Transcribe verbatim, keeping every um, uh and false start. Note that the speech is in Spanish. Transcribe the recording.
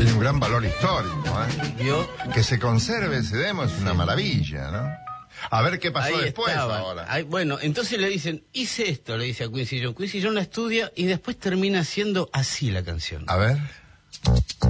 Tiene un gran valor histórico, ¿eh? ¿Vio? Que se conserve ese demo es una maravilla, ¿no? A ver qué pasó Ahí después estaban. ahora. Ahí, bueno, entonces le dicen, hice esto, le dice a Quincy Jones. Quincy Jones la estudia y después termina siendo así la canción. A ver.